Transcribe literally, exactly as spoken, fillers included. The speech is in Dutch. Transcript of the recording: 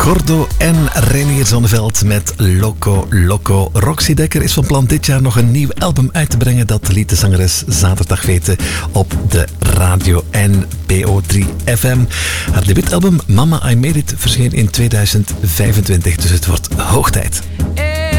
Gordo en Reinier Zonneveld met Loco Loco. Roxy Dekker is van plan dit jaar nog een nieuw album uit te brengen. Dat liet de zangeres zaterdag weten op de radio N P O drie F M. Haar debuutalbum Mama I Made It verscheen in tweeduizend vijfentwintig, dus het wordt hoog tijd.